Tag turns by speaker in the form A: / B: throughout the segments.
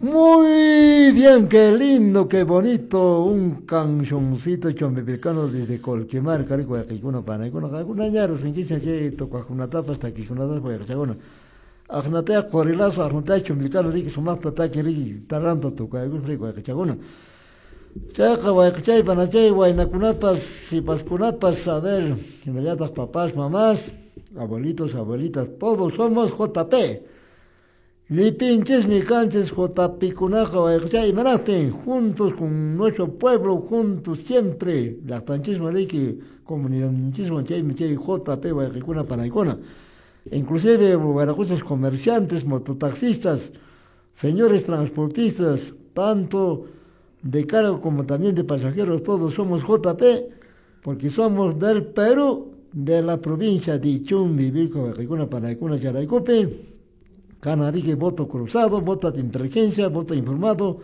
A: Muy bien, qué lindo, qué bonito, un cancioncito chombepilcano desde Colquemar, carico, aquí una pana, alguna ñaro, sin que se llegue, toca una tapa hasta aquí, una tapa, pues, bueno, agnatea corilazo, agnatea chombepilcano, rique, sumasta, taque, rique, taranto, toca, algún rico, aquí, chagona. Chaca, guayachay, panachay, guaynacunapas, sipascunapas, a ver, inmediatas papás, mamás, abuelitos, abuelitas, todos somos JP. Ni pinches ni canches, Jotapicunaja, y Manaten, juntos con nuestro pueblo, juntos siempre. La panchismo que comunidad nichismo, chay, michey, JP, Guayacuna, Panaicona. Inclusive, veracruces comerciantes, mototaxistas, señores transportistas, tanto de carga como también de pasajeros, todos somos JP, porque somos del Perú, de la provincia de Chumbi, Vilco, Guayacuna, Panaicona, Charaycope. Canarique, voto cruzado, voto de inteligencia, voto informado,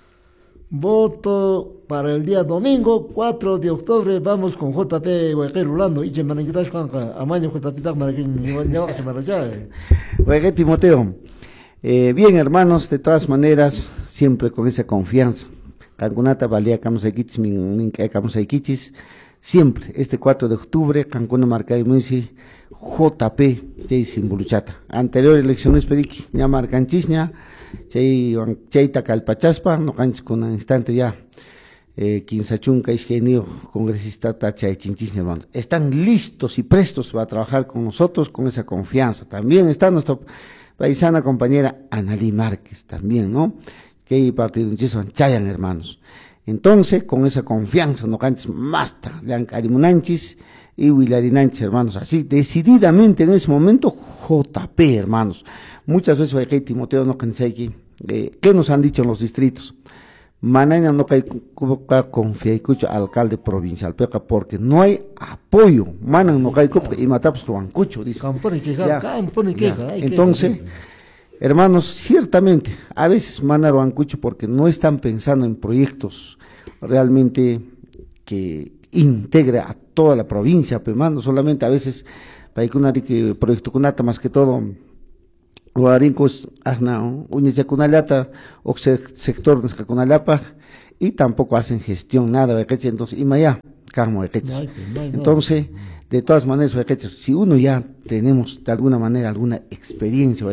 A: voto para el día domingo, 4 de octubre, vamos con JP Huequerulando, y Chemananquitas Juanca, Amaño JP Maraquín,
B: Hueque Timoteo. Bien, hermanos, de todas maneras, siempre con esa confianza. Cancunata valía Camusaiquichis, Camusaiquichis, siempre, este 4 de octubre, Cancún marca y Muisi, JP, Chay Simbuluchata. Anterior elecciones periqui, ya marcanchisña, Chay Tacalpachaspa, no canches con un instante ya, Quinsachunca, Isgenio, congresista Chay Chinchisña, hermanos. Están listos y prestos para trabajar con nosotros con esa confianza. También está nuestra paisana compañera Analí Márquez, también, ¿no? Que partido en Chispan, Chayan, hermanos. Entonces, con esa confianza, no canches masta, le han carimunanchis y Wilarinanchis, hermanos, así, decididamente en ese momento, JP, hermanos. Muchas veces, hay Timoteo, no canses aquí, ¿qué nos han dicho en los distritos? Manaña no cae confía y alcalde provincial, porque no hay apoyo, manan no cae y matamos lo ancucho, dice. Entonces, hermanos, ciertamente, a veces mandan ancucho porque no están pensando en proyectos realmente que integre a toda la provincia, pero hermano, solamente a veces, para que proyecto kunata más que todo, Guarincos, Uñachakunalata, o sector Nescakunalapa, y tampoco hacen gestión, nada, entonces, y maya, calmo, entonces, de todas maneras, si uno ya tenemos de alguna manera alguna experiencia,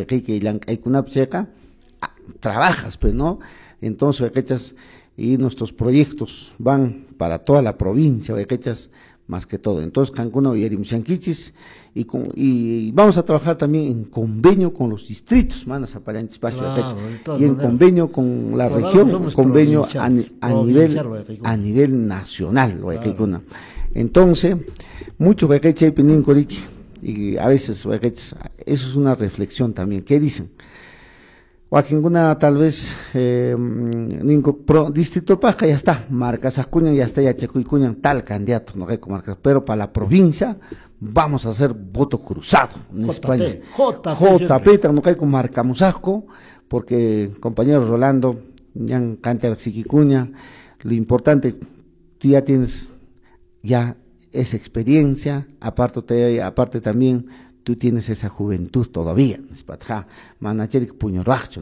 B: trabajas, pues, ¿no? Entonces, y nuestros proyectos van para toda la provincia, más que todo. Entonces, Cancún y Erimchanquichis, y vamos a trabajar también en convenio con los distritos, manas aparentes, y en convenio con la región, convenio a nivel nacional, entonces, mucho y a veces, eso es una reflexión también, ¿qué dicen? Wakinguna tal vez distrito Paja ya está, marcas Acuña ya está, ya Checuicuña tal candidato, no hay marcas, pero para la provincia vamos a hacer voto cruzado en España. JP, no hay con marca Musasco, porque compañero Rolando, ya canta Siquicuña, lo importante, tú ya tienes ya esa experiencia, aparte también tú tienes esa juventud todavía, manacherik puño racho,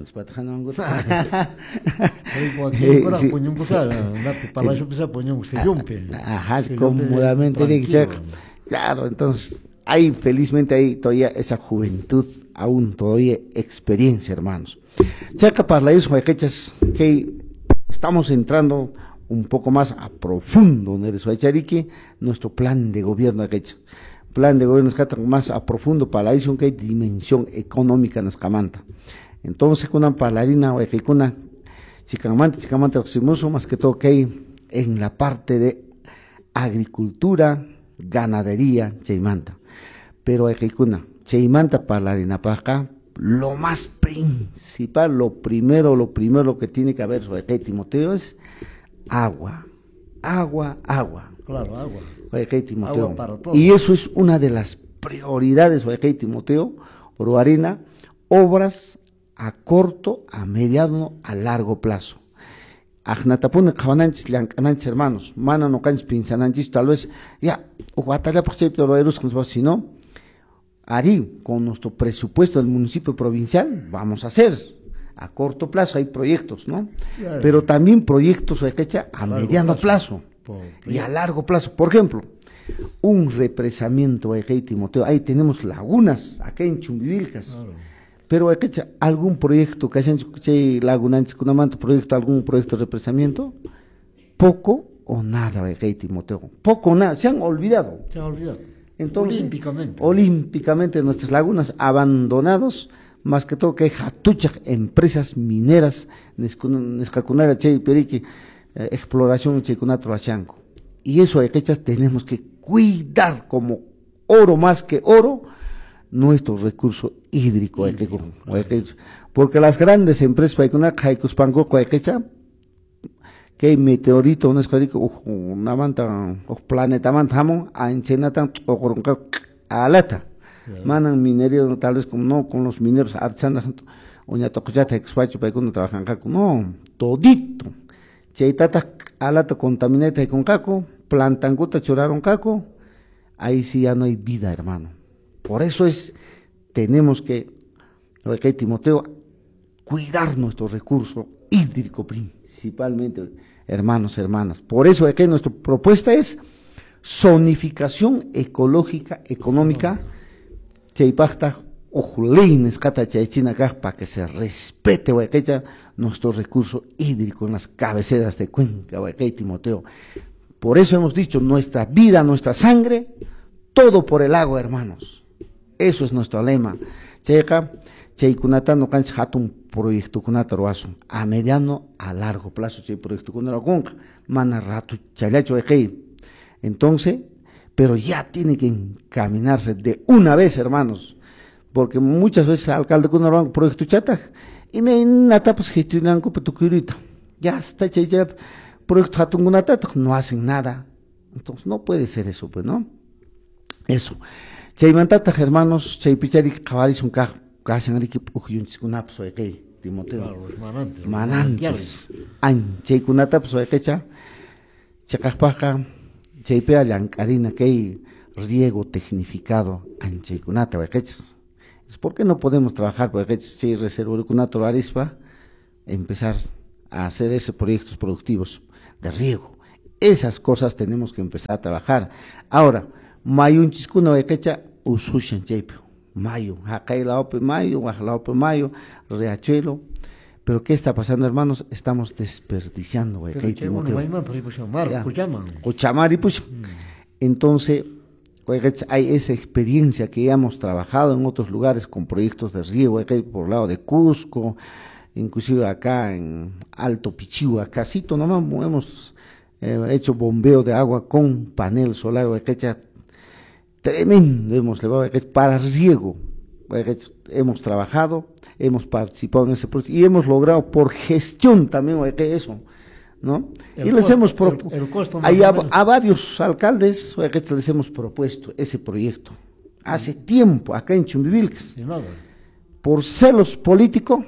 B: cómodamente, claro, entonces, hay felizmente hay todavía esa juventud, aún todavía experiencia, hermanos. Chaca para eso, que estamos entrando un poco más a profundo en el Suaycharique, nuestro plan de gobierno plan de gobierno más a profundo para eso que hay dimensión económica en Escamanta. Entonces, con una palarina o una chicamanta oximuso, más que todo que hay en la parte de agricultura, ganadería, cheimanta. Pero hay una cheimanta palarina para acá, lo más principal, lo primero que tiene que haber sobre Timoteo es agua.
A: Claro, agua.
B: Timoteo. Y eso es una de las prioridades, Timoteo, Uruarina, obras a corto, a mediano, a largo plazo. Ajnatapuna cabananchis, liancananchis, hermanos, mana no canchis pinsananchis, tal vez, ya, Guatala por ser si no, Ari, con nuestro presupuesto del municipio provincial, vamos a hacer. a corto plazo, hay proyectos, ¿no?
A: Claro.
B: Pero también proyectos a mediano plazo
A: Por-
B: y a largo plazo. Por ejemplo, un represamiento, Timoteo, ahí tenemos lagunas, acá en Chumbivilcas.
A: Claro.
B: Pero hay algún proyecto que hayan lagunantes con proyecto, algún proyecto de represamiento, poco o nada, Timoteo, poco o nada, se han olvidado.
A: Se ha olvidado.
B: Entonces,
A: Olímpicamente.
B: olímpicamente nuestras lagunas abandonados, más que todo que hay hatuchas empresas mineras, nescacunara chay perique, exploración chaycunato ashanco. Y eso tenemos que cuidar como oro más que oro nuestro recurso hídrico, porque las grandes empresas que hay meteorito, una manta, un planeta mantamo, a enchenatan o alata, manan minería tal vez como no con los mineros artesanos, uña tocoyata expacho para que trabajan caco, no, todito, cheitata alata contamineta con caco, plantanguta choraron caco, ahí sí ya no hay vida, hermano. Por eso tenemos que, Timoteo, cuidar nuestro recurso hídrico principalmente, hermanos, hermanas. Por eso nuestra propuesta es zonificación ecológica, económica, para que se respete nuestro recurso hídrico en las cabeceras de Cuenca, Timoteo. Por eso hemos dicho, nuestra vida, nuestra sangre, todo por el agua, hermanos. Eso es nuestro lema. No un proyecto a mediano, a largo plazo, proyecto mana rato chalacho. Entonces, pero ya tiene que encaminarse de una vez, hermanos, porque muchas veces alcalde con un proyecto chata y me nata pues gestionan con petuquirita. Ya está ya proyecto hatun no hacen nada. Entonces no puede ser eso, pues, ¿no? Eso. Chaymantata, hermanos, chaypichari cabaris un casan aquí ujyunchikunaps Timoteo.
A: Claro, manantes.
B: Manantes. Chaykunata pues chakajpaja, chaypea llankarina que hay riego tecnificado chaykunata ¿Por qué no podemos trabajar si reserva kunato arispa empezar a hacer esos proyectos productivos de riego? Esas cosas tenemos que empezar a trabajar. Ahora, mayo chiskuna usushan chaypio. Mayo, jacay laope mayo, guajlaope mayo, riachuelo. Pero ¿qué está pasando, hermanos? Estamos desperdiciando, Cochamari, pues. Entonces, hay esa experiencia que ya hemos trabajado en otros lugares con proyectos de riego, por el lado de Cusco, inclusive acá en Alto Pichihua, casito nomás hemos hecho bombeo de agua con panel solar, tremendo hemos llevado para riego, hemos trabajado, hemos participado en ese proyecto y hemos logrado por gestión también eso, ¿no? Y les hemos propuesto a varios alcaldes les hemos propuesto ese proyecto hace tiempo acá en Chumbivilcas. Por celos políticos,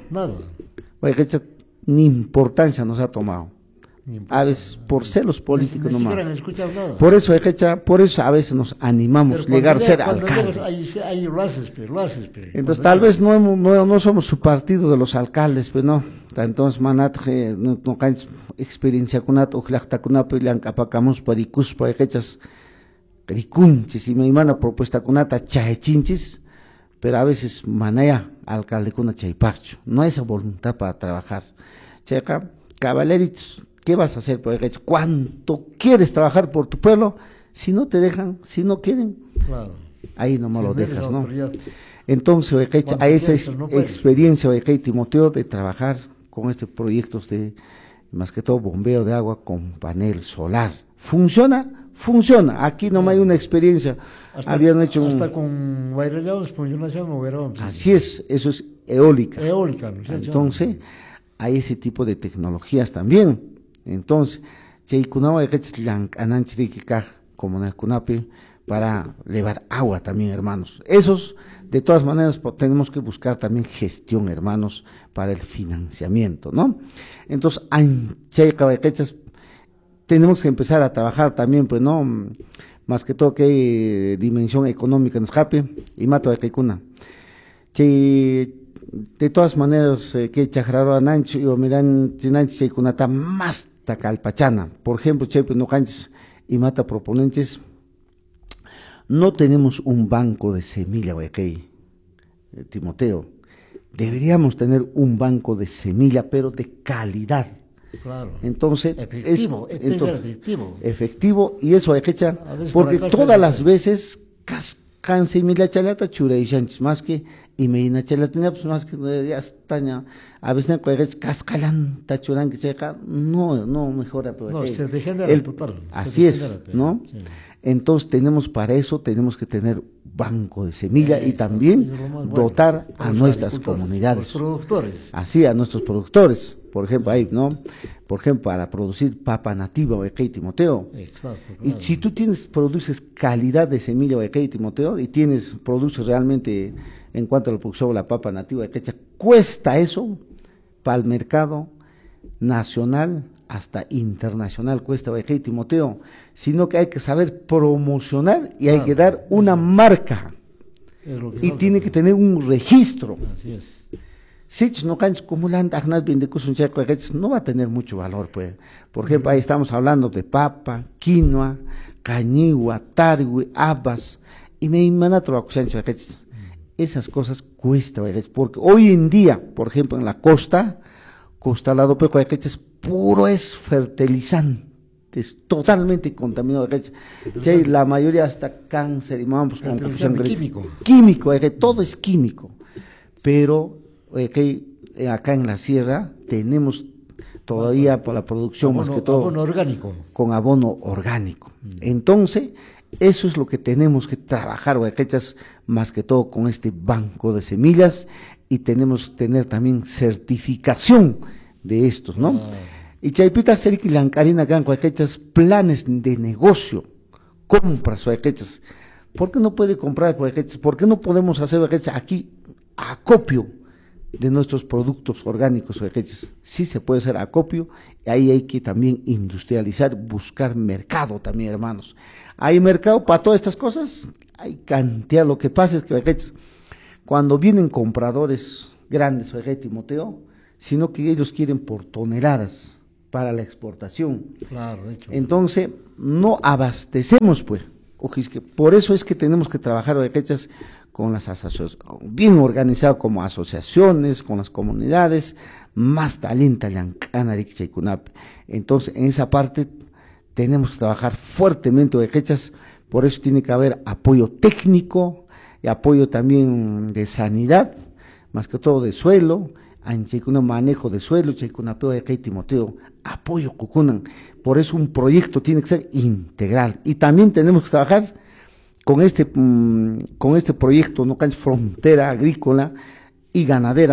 B: ni importancia nos ha tomado. A veces por celos políticos nomás. Por eso a veces nos animamos a llegar a ser alcalde.
A: Ahí lo haces.
B: Entonces tal vez no somos su partido de los alcaldes, pero no. Entonces manat no caen experiencia kunat ojlakta kunapi lankapakamos parikus paekechas ricunchis y me imana propuesta kunata chaechinchis, pero a veces manaya alcalde kuna chaipacho. No hay esa voluntad para trabajar. Checa, cabaleritos. ¿Qué vas a hacer? ¿Cuánto quieres trabajar por tu pueblo? Si no te dejan, si no quieren, claro, ahí nomás lo dejas, ¿no? Entonces, a esa experiencia, Timoteo, de trabajar con estos proyectos de, más que todo, bombeo de agua con panel solar. ¿Funciona? Funciona. Aquí nomás hay una experiencia. Habían hecho
A: hasta con Guairallaos, pues yo no sé,
B: así es, eso es eólica.
A: Eólica, ¿no?
B: Entonces, hay ese tipo de tecnologías también. Entonces, para llevar agua también, hermanos. Esos, de todas maneras, tenemos que buscar también gestión, hermanos, para el financiamiento, ¿no? Entonces, tenemos que empezar a trabajar también, pues, ¿no? Más que todo, que dimensión económica nos escape, y mato a Kaikuna. de todas maneras, que chajararo anancho, yo miran, chinanchi, chaykunata más calpachana. Por ejemplo, chepe no canches y mata proponentes. No tenemos un banco de semilla, Guayacay, Timoteo. Deberíamos tener un banco de semilla, pero de calidad.
A: Claro.
B: Entonces,
A: efectivo,
B: efectivo, y eso hay que echar, porque todas las veces cascan semilla chalata chura y chanchis, más que y me chalata pues más que ya está, a veces cascalan tachuran que checa, no mejora, pero
A: no, se degenera total.
B: Así es, ¿no? Sí. Entonces para eso tenemos que tener banco de semilla y también dotar a nuestras comunidades.
A: Los productores.
B: Así, a nuestros productores. Por ejemplo, ahí, ¿no? Por ejemplo, para producir papa nativa, Guayacay, Timoteo.
A: Exacto. Claro.
B: Y si tú produces calidad de semilla, Guayacay, Timoteo, y produces realmente, en cuanto a la producción de la papa nativa, Guayacay, cuesta eso para el mercado nacional hasta internacional, cuesta, Guayacay, Timoteo, sino que hay que saber promocionar y hay que dar una marca. Y tiene que tener un registro.
A: Así es.
B: Si no canches como no va a tener mucho valor, pues. Por ejemplo, ahí estamos hablando de papa, quinoa, cañigua, targui, habas, y me imanatro esas cosas cuesta, porque hoy en día, por ejemplo, en la costa lado es puro, es fertilizante, es totalmente contaminado, la mayoría hasta cáncer y vamos con químico, todo es químico, pero acá en la sierra tenemos todavía por la producción
A: abono,
B: más que todo
A: abono orgánico.
B: Con abono orgánico. Entonces, eso es lo que tenemos que trabajar, más que todo con este banco de semillas, y tenemos que tener también certificación de estos, ¿no? Y chaipita ser que la encarina gan planes de negocio, compras, ¿por qué no puede comprar, por qué no podemos hacer aquí acopio de nuestros productos orgánicos? Sí se puede hacer acopio, y ahí hay que también industrializar, buscar mercado también, hermanos. ¿Hay mercado para todas estas cosas? Hay cantidad. Lo que pasa es que cuando vienen compradores grandes, Timoteo, sino que ellos quieren por toneladas para la exportación.
A: Claro, de hecho.
B: Entonces, no abastecemos, pues. Por eso es que tenemos que trabajar con las asociaciones, bien organizado como asociaciones, con las comunidades, más talento. Entonces, en esa parte tenemos que trabajar fuertemente, por eso tiene que haber apoyo técnico y apoyo también de sanidad, más que todo de suelo, manejo de suelo, Timoteo, apoyo Cucunan. Por eso un proyecto tiene que ser integral. Y también tenemos que trabajar con este proyecto, no can frontera agrícola y ganadera,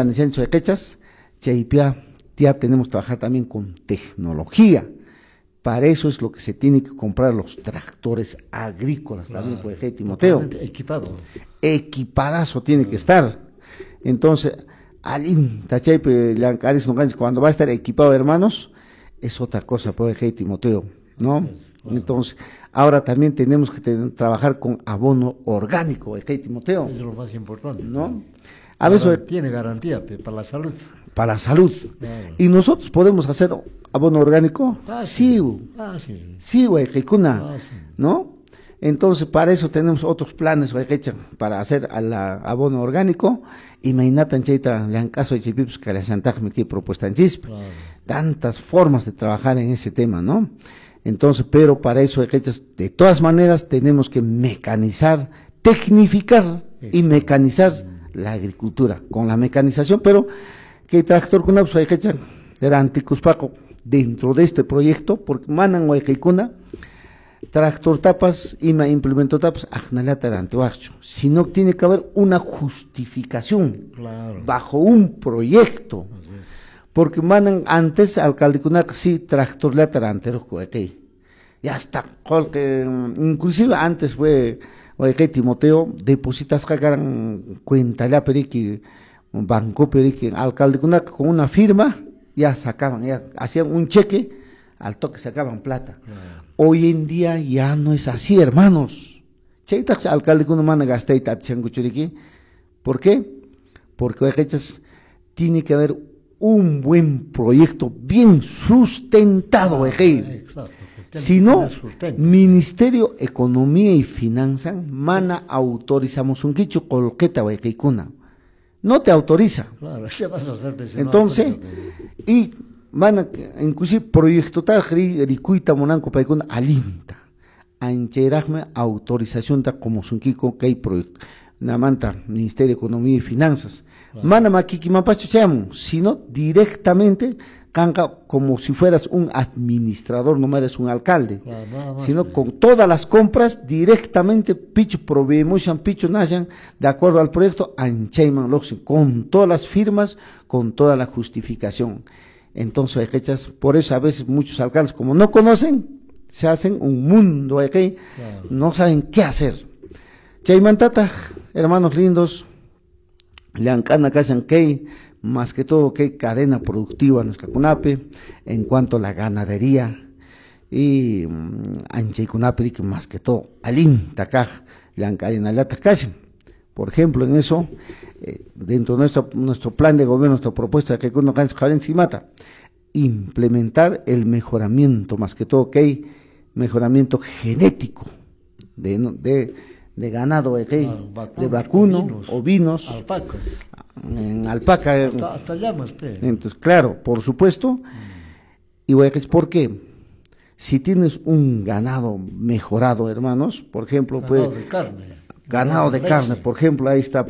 B: ya tenemos que trabajar también con tecnología. Para eso es lo que se tiene que comprar los tractores agrícolas también, por ejemplo, Timoteo.
A: Equipado.
B: Equipadazo tiene que estar. Entonces, cuando va a estar equipado, hermanos, es otra cosa, por ejemplo, Timoteo, ¿no? Entonces, ahora también tenemos que trabajar con abono orgánico, Timoteo.
A: Es lo más importante,
B: ¿no?
A: A veces tiene garantía para la salud.
B: Para la salud.
A: Claro.
B: ¿Y nosotros podemos hacer abono orgánico? Sí, ¿no? Entonces, para eso tenemos otros planes para hacer abono orgánico, y mainatan cheita le han caso de chipips que les antajme que propuesta en chisp. Tantas formas de trabajar en ese tema, ¿no? Entonces, pero para eso, de todas maneras, tenemos que mecanizar, tecnificar y mecanizar la agricultura, con la mecanización, pero que tractor con era anticuspaco dentro de este proyecto, porque manan huaycaicuna, tractor tapas y implemento tapas, sino tiene que haber una justificación bajo un proyecto. Porque mandan antes alcaldicuna sí tractor latarantero ya está, inclusive antes fue Timoteo, depositas cagan cuenta ya periqui banco periqui alcaldicuna con una firma ya sacaban, ya hacían un cheque, al toque sacaban plata. Hoy en día ya no es así, hermanos. Cheitas alcaldicuna manda gasteita changuchuriqui. ¿Por qué? Porque tiene que haber un buen proyecto bien sustentado,
A: Exacto.
B: si no, Ministerio Economía y Finanzas, mana autorizamos un quicho colqueta, no te autoriza.
A: Claro, ¿qué vas a hacer?
B: Entonces, y van a, inclusive, proyecto tal, ricuita monanco paicuna, alinta, ancherajme autorización ta como sunquico que hay proyecto, namanta, Ministerio de Economía y Finanzas, claro. Mana maquiqui mapacho chamo, sino directamente, canca como si fueras un administrador, no eres un alcalde, claro, sino con todas las compras directamente, picho proveemushan, picho nashan, de acuerdo al proyecto, anchayman loxin, con todas las firmas, con toda la justificación. Entonces, por eso a veces muchos alcaldes, como no conocen, se hacen un mundo, claro. No saben qué hacer. Chaymantata, hermanos lindos, Leancana Casan Key, más que todo que cadena productiva en Escacunape, en cuanto a la ganadería, y Anchaycunape, que más que todo, Alintacaj, Leancana Lata Casan. Por ejemplo, en eso, dentro de nuestro plan de gobierno, nuestra propuesta de que uno mata, implementar el mejoramiento, más que todo que hay mejoramiento genético de ganado, de vacuno, ovinos,
A: alpacas.
B: En alpaca.
A: Hasta llamas,
B: entonces, claro, por supuesto. Y voy a decir, ¿por qué? Si tienes un ganado mejorado, hermanos, por ejemplo,
A: ganado de carne.
B: Ganado de carne, por ejemplo, ahí está,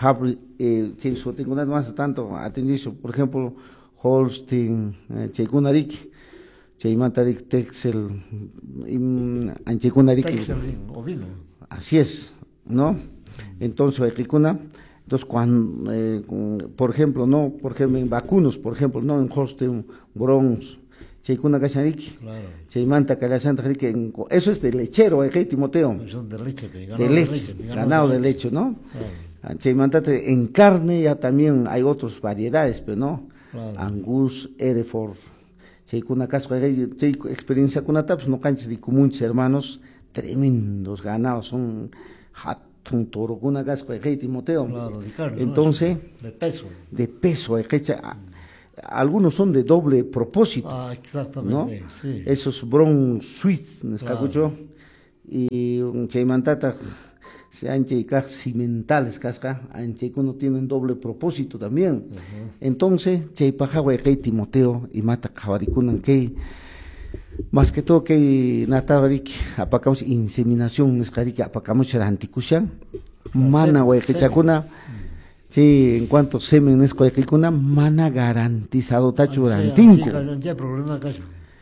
B: que eso tengo nada más tanto atendido, por ejemplo, Holstein, Cheikunarik, Cheimantarik, Texel, Anchekunarik.
A: Ovino.
B: Así es, ¿no? Entonces, cuando, por ejemplo, no, por ejemplo, en vacunos, por ejemplo, no en Holstein, Bronx, Cheikuna Gacharik, Cheimanta Calasantrik, eso es de lechero, Timoteo.
A: Son de leche,
B: ganado de leche, ¿no? Claro. Cheimantate en carne ya también hay otras variedades, pero no. Claro. Angus, Hereford, Cheikuna Casco, experiencia con pues no canches de comunes hermanos, tremendos ganados, son hatun toro, una casco, Timoteo.
A: Claro, de carne.
B: Entonces,
A: de peso.
B: De peso, algunos son de doble propósito,
A: exactamente,
B: ¿no?
A: Sí.
B: Esos brown sweets, claro. Y chaimantata, se anche y cimentales, casca, anche que uno tienen doble propósito también. Entonces, chaipajawa y Timoteo y mata cabarikunan que más que todo que natabarik apacamos inseminación escarica apacamos el anticusian mana güey que chacuna. Sí, en cuanto semen es cualquiera mana garantizado tachurantinco.
A: Problema acá.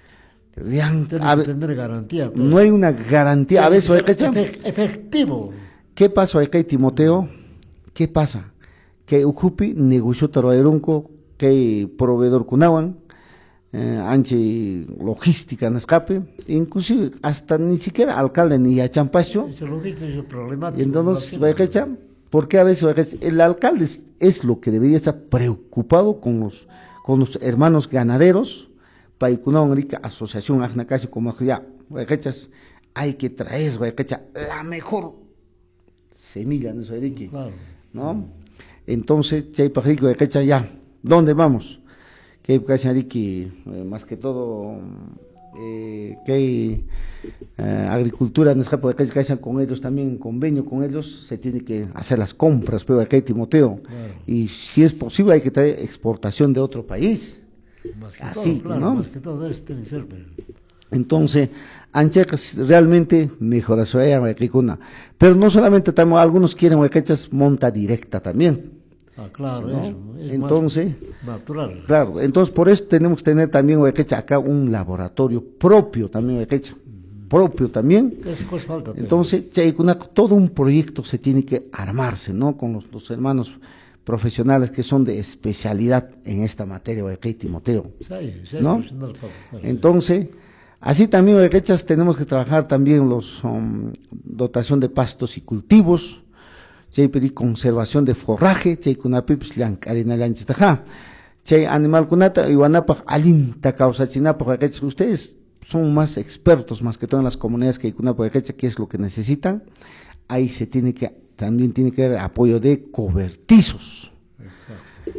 B: Tener garantía. Pues. No hay una garantía. A veces
A: efectivo.
B: ¿Qué pasó acá, Timoteo? ¿Qué pasa? Que Ujupi negoció taroerunco que proveedor cunawan, anche logística en escape, inclusive hasta ni siquiera alcalde ni a Champacho. Y entonces, porque a veces el alcalde es lo que debería estar preocupado con los hermanos ganaderos, asociación Ajnacasi como ya, hay que traer la mejor semilla en eso, claro. ¿No? Entonces, ya, ¿dónde vamos? Que más que todo que agricultura en escape que hacen con ellos también en convenio con ellos se tiene que hacer las compras, pero aquí hay Timoteo, claro. Y si es posible hay que traer exportación de otro país, así,
A: todo, claro,
B: ¿no?
A: Más que todo eso tiene que ser,
B: Entonces, Anchecas realmente mejora su agricultura, pero no solamente estamos, algunos quieren huecachas monta directa también.
A: Claro,
B: ¿no?
A: Eso.
B: Entonces,
A: natural.
B: Claro, entonces por eso tenemos que tener también huequecha acá un laboratorio propio también huequecha, propio también.
A: Eso falta.
B: Entonces, todo un proyecto se tiene que armarse, ¿no? Con los hermanos profesionales que son de especialidad en esta materia, huequecha y Timoteo,
A: sí,
B: ¿no? Entonces, así también huequechas tenemos que trabajar también los dotación de pastos y cultivos. Chay pedí conservación de forraje, chay kunapips liank arena lanchistaja, chay animal kunata iwanapaj alinta causachinapaj, ustedes son más expertos más que todo en las comunidades que kunapaj, qué es lo que necesitan, ahí también tiene que haber apoyo de cobertizos.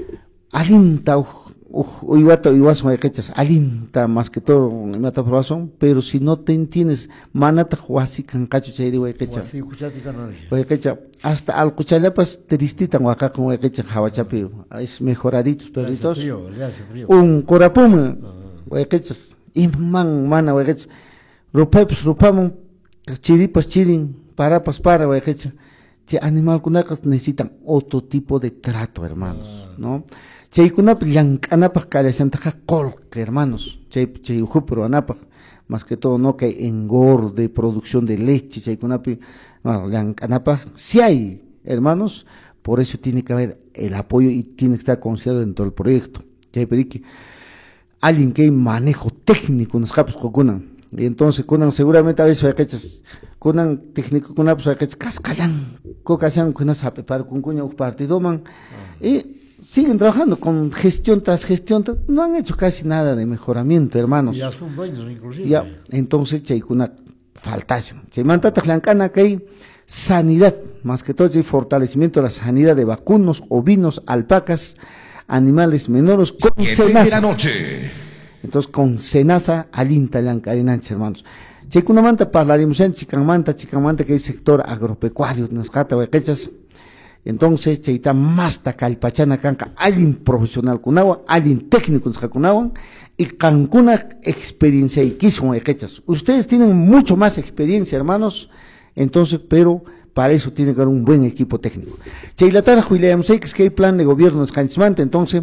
B: alinta uywata uywason wayqechas alinta más que todo imata probason, pero si no te entiendes manata wasi kanqachu chayri wayqecha
A: Wasi kuchapi kanari.
B: wayqecha hasta alquchallapas tristitan waqaqan wayqecha hawachapi es mejoraditos perritos
A: Le hace frío.
B: un corapuma wayqechas imman mana wayqecha rupaypas rupaman chiripas chirin parapas para wayqecha che animalkunaqa necesitan otro tipo de trato, hermanos, ¿no? Chaykunapi llank'anapaq kallashantaqa qolqa, hermanos, chay ujupro anapaq, más que todo no que engorde, producción de leche, chaykunapi llank'anapaq sí hay, hermanos, por eso tiene que haber el apoyo y tiene que estar considerado dentro del proyecto. Chayperique alguien que hay manejo técnico nos capos cocunan. Y entonces kunan seguramente a veces hay que kunan técnico kunan pues hay que cascalan cocasan kunan sabe para kun kuña partido man y siguen trabajando con gestión tras gestión, no han hecho casi nada de mejoramiento, hermanos.
A: Ya son dueños inclusive.
B: Ya, entonces chay kuna faltación. Chay mantata clancana que hay sanidad, más que todo hay fortalecimiento de la sanidad de vacunos, ovinos, alpacas, animales menores con cenaza. Entonces, con cenaza alinta lancarinanche, hermanos. Chicunamanta parlaremos en Chicamanta que es sector agropecuario, Nascata, Huequechas. Entonces, Cheita Masta Calpachana Canca, alguien profesional cunawan, alguien técnico cunawan, y Cancuna experiencia y quiso Huequechas. Ustedes tienen mucho más experiencia, hermanos, entonces, pero para eso tiene que haber un buen equipo técnico. Cheilatara Juileamos que hay plan de gobierno escancimante, entonces.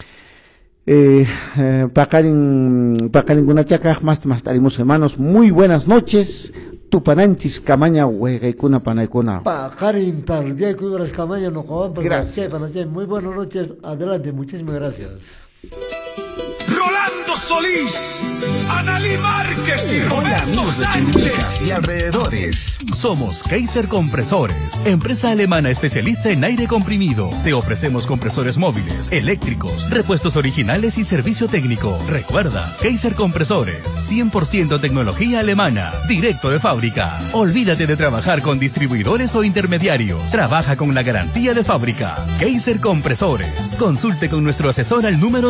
B: Pakarin Gunachaca, más estaremos, hermanos. Muy buenas noches. Tupananchis Camaña Huegaicuna Panaicuna.
A: Pakarin Tardia Cuibras Camaña no Juan.
B: Gracias.
A: Muy buenas noches. Adelante, muchísimas gracias.
C: Rolando Solís, Analí Márquez y
D: Hola
C: Roberto
D: amigos de
C: Sánchez.
D: Chiribitas y alrededores.
E: Somos Kaiser Compresores, empresa alemana especialista en aire comprimido. Te ofrecemos compresores móviles, eléctricos, repuestos originales y servicio técnico. Recuerda, Kaiser Compresores, 100% tecnología alemana, directo de fábrica. Olvídate de trabajar con distribuidores o intermediarios. Trabaja con la garantía de fábrica. Kaiser Compresores. Consulte con nuestro asesor al número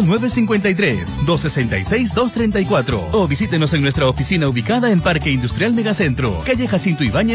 E: 953-266-234 o visítenos en nuestra oficina ubicada en Parque Industrial Megacentro, calle Jacinto Ibáñez